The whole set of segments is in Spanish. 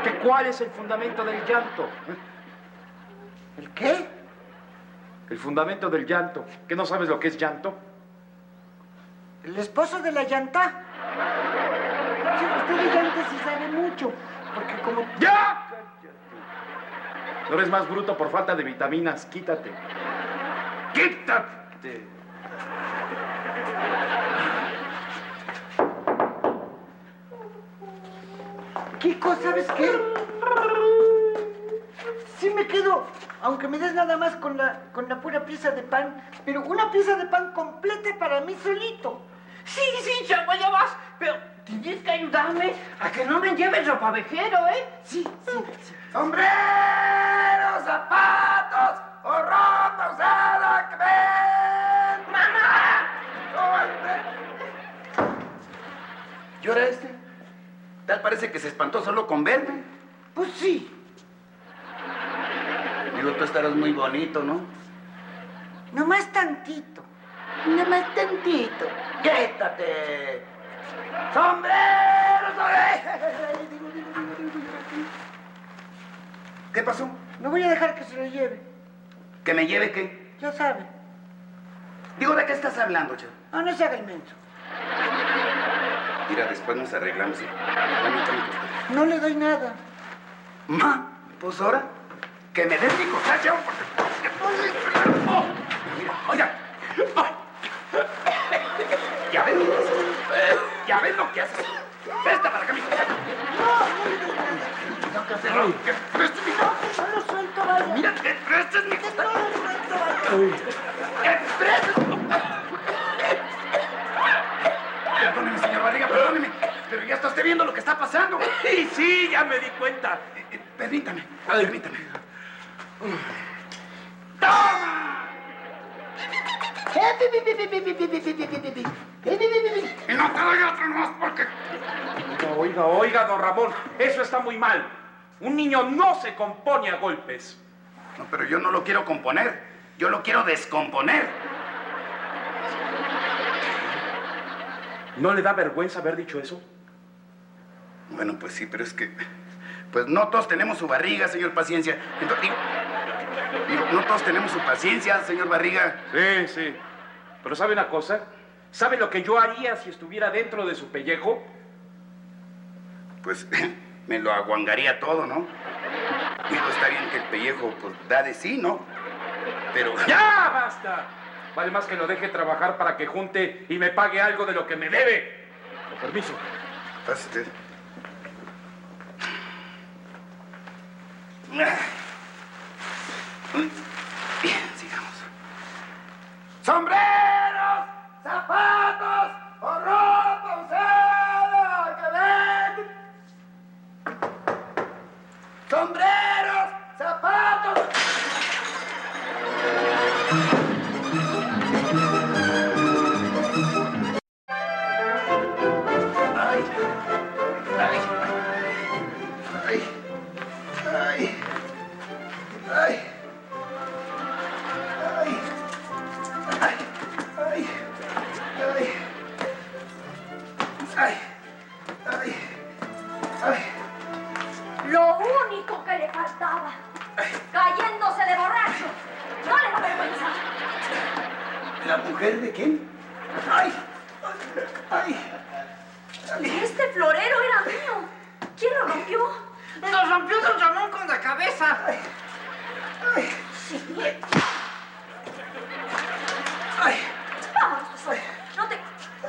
¿Que cuál es el fundamento del llanto? ¿El qué? El fundamento del llanto. ¿Que no sabes lo que es llanto? ¿El esposo de la llanta? Sí, usted de llanta sí sabe mucho, porque como... ¡Ya! No eres más bruto por falta de vitaminas. Quítate. ¡Quítate! Kiko, ¿sabes qué? Sí me quedo, aunque me des nada más con la pura pieza de pan, pero una pieza de pan completa para mí solito. Sí, chavo, ya vas, pero tienes que ayudarme a que no me lleve el ropavejero, ¿eh? Sí. ¡Sombreros, zapatos o ropa usada que ven! ¡Mamá! ¿Y ahora este? Tal parece que se espantó solo con verme. Pues sí. Digo, tú estarás muy bonito, ¿no? Nomás tantito. Nomás tantito. ¡Quítate! ¡Sombreros! ¿Qué pasó? No voy a dejar que se lo lleve. ¿Que me lleve qué? Ya sabe. Digo, ¿de qué estás hablando, chavo? No se haga el menso. Mira, después nos arreglamos, ¿sí? Dame tantito. No le doy nada. Ma, pues ahora, que me des mi cosa, chavo, porque... Oh, mira, oiga. Ya ves lo que haces. Presta para acá, mi cosa. No le doy nada. Que prestes mi cosa. No lo suelto, vaya. Mira, que prestes mi cosa. No lo suelto, vaya. Que prestes. Perdóneme, señor Barriga, perdóneme. Pero ya está usted viendo lo que está pasando. Sí, ya me di cuenta. Permítame. ¡Toma! Y no te doy otro más porque... Oiga, don Ramón, eso está muy mal. Un niño no se compone a golpes. No, pero yo no lo quiero componer. Yo lo quiero descomponer. ¿No le da vergüenza haber dicho eso? Bueno, pues sí, pero es que... Pues no todos tenemos su barriga, señor Paciencia. Entonces, digo, no todos tenemos su paciencia, señor Barriga. Sí. Pero ¿sabe una cosa? ¿Sabe lo que yo haría si estuviera dentro de su pellejo? Pues me lo aguangaría todo, ¿no? Digo, está bien que el pellejo, pues, da de sí, ¿no? Pero... ¡Ya, basta! Vale más que lo deje trabajar para que junte y me pague algo de lo que me debe. Con permiso. Pase usted. Bien, sigamos. ¡Sombreros! ¡Zapatos! ¡O ropa usada! ¡Que ven! ¡Sombreros! ¡Zapatos! Lo único que le faltaba. Cayéndose de borracho. ¿No le da vergüenza? ¿La mujer de quién? Este florero era mío. ¿Quién lo rompió? Nos rompió don Ramón con la cabeza. Sí. Vámonos, tesoro. No te...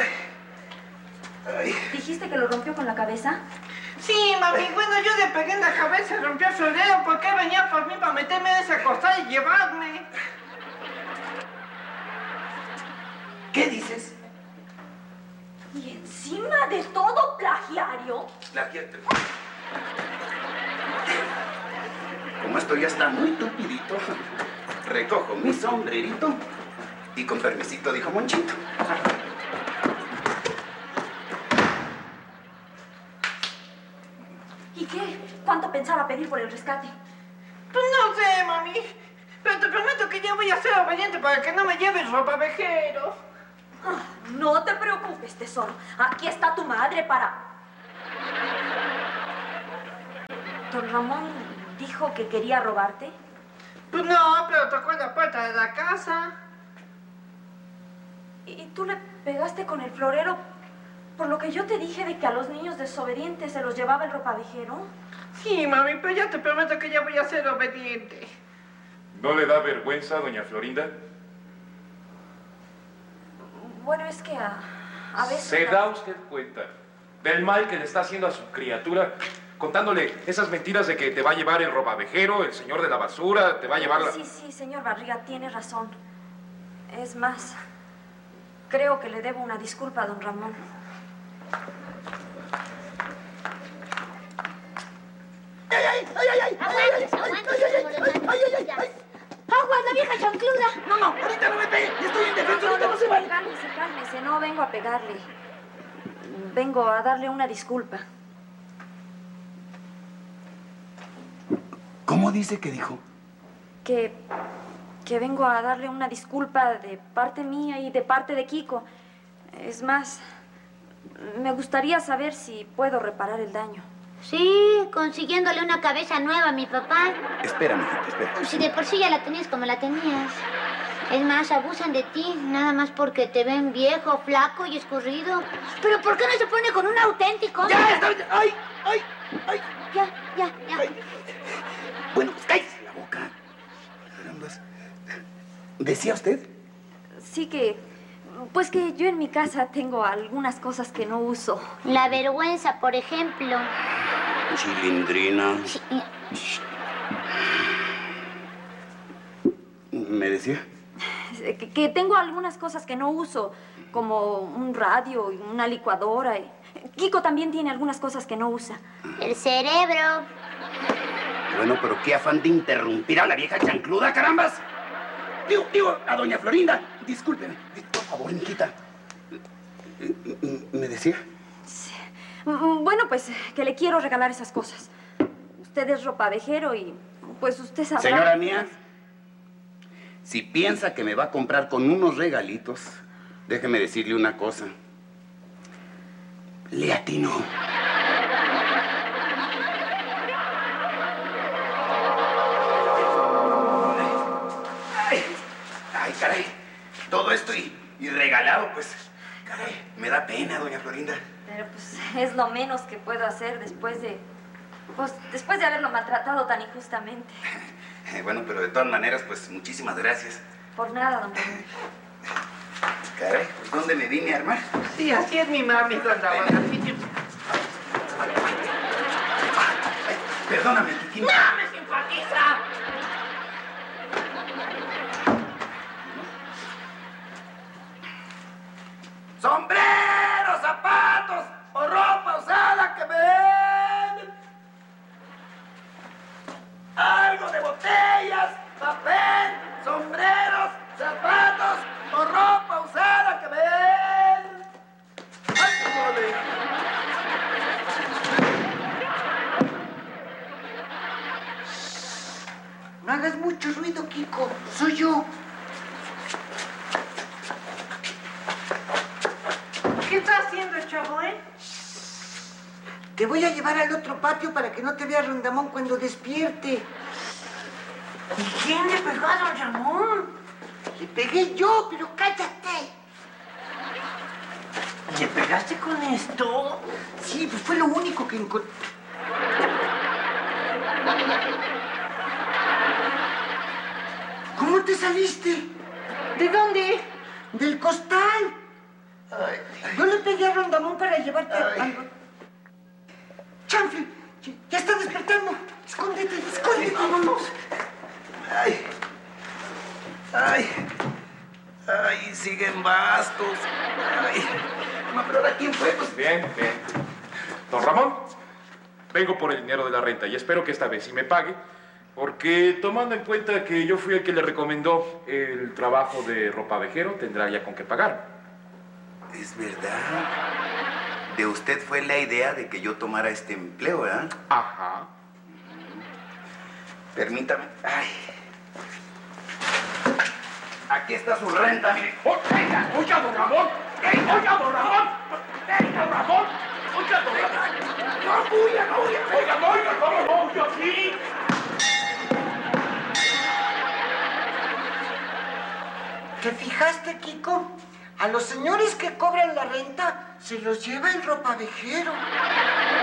¿Dijiste que lo rompió con la cabeza? Sí, mami, bueno, yo le pegué en la cabeza y rompió el florero porque venía por mí para meterme en esa costal y llevarme. ¿Qué dices? Y encima de todo, plagiario. Como esto ya está muy tupidito, recojo mi sombrerito y con permisito, dijo Monchito. ¿Y qué? ¿Cuánto pensaba pedir por el rescate? Pues no sé, mami. Pero te prometo que ya voy a ser obediente para que no me lleves ropavejero. No te preocupes, tesoro. Aquí está tu madre para... ¿Don Ramón dijo que quería robarte? Pues no, pero tocó en la puerta de la casa. ¿Y tú le pegaste con el florero por lo que yo te dije de que a los niños desobedientes se los llevaba el ropavejero? Sí, mami, pero ya te prometo que ya voy a ser obediente. ¿No le da vergüenza, doña Florinda? Bueno, es que a veces... ¿Se da usted cuenta del mal que le está haciendo a su criatura contándole esas mentiras de que te va a llevar el ropavejero, el señor de la basura, te va a llevar la... Sí, señor Barriga, tiene razón. Es más, creo que le debo una disculpa a don Ramón. ¡Aguas, la vieja chancluda! No, ahorita no me pegue. Estoy indefenso, ahorita no se vale. Cálmese, no vengo a pegarle. Vengo a darle una disculpa. ¿Cómo dice que dijo? Que vengo a darle una disculpa de parte mía y de parte de Kiko. Es más, me gustaría saber si puedo reparar el daño. Sí, consiguiéndole una cabeza nueva a mi papá. Espera, mijita, espera. Si de por sí ya la tenías como la tenías. Es más, abusan de ti, nada más porque te ven viejo, flaco y escurrido. ¿Pero por qué no se pone con un auténtico? ¡Ya está! ¡Ay! Ya. Ay. Bueno, pues cállese la boca. Carambas. ¿Decía usted? Sí pues que yo en mi casa tengo algunas cosas que no uso. La vergüenza, por ejemplo. Chilindrina. Sí. ¿Me decía? Que tengo algunas cosas que no uso, como un radio y una licuadora. Kiko también tiene algunas cosas que no usa. El cerebro. Bueno, pero qué afán de interrumpir a la vieja chancluda, carambas. Digo, a doña Florinda. Discúlpeme, por favor, mijita. ¿Me decía? Sí. Bueno, pues que le quiero regalar esas cosas. Usted es ropavejero y pues usted sabrá... Señora mía, si piensa que me va a comprar con unos regalitos, déjeme decirle una cosa. Le atinó. Ay, caray. Todo esto y regalado, pues, caray, me da pena, doña Florinda. Pero pues es lo menos que puedo hacer después de haberlo maltratado tan injustamente. Bueno, pero de todas maneras, pues, muchísimas gracias. Por nada, don Ramón. Caray, pues, ¿dónde me vine a armar? Sí, así es mi mami, don Ramón. Así Perdóname, Kiki. ¡No me simpatiza! ¡Sombreros, zapatos o ropa usada que me den! ¡Algo de botellas, papel, sombreros, zapatos o ropa usada que me den! ¡Ay, joder! No hagas mucho ruido, Kiko. Soy yo. ¿Qué está haciendo, chavo, Te voy a llevar al otro patio para que no te vea Rondamón cuando despierte. ¿Y quién le pegó a don Ramón? Le pegué yo, pero cállate. ¿Le pegaste con esto? Sí, pues fue lo único que encontré. ¿Cómo te saliste? ¿De dónde? Del costal. Yo le pegué a Rondamón para llevarte al... ¡Chanfle! ¡Ya está despertando! ¡Escóndete! Vámonos. Ay, siguen bastos. Ay, no, pero ahora ¿quién fue? Pues... Bien. Don Ramón, vengo por el dinero de la renta y espero que esta vez sí me pague, porque tomando en cuenta que yo fui el que le recomendó el trabajo de ropavejero, tendrá ya con qué pagar. Es verdad. De usted fue la idea de que yo tomara este empleo, ¿verdad? Ajá. Permítame. Ay. Aquí está su renta, mire. ¡Oiga, don Ramón! ¡Oiga, don Ramón! ¡Oiga, don Ramón! ¡Oiga, don Ramón! No huya. Oiga, no, ¿Te fijaste, Kiko? A los señores que cobran la renta se los lleva el ropavejero.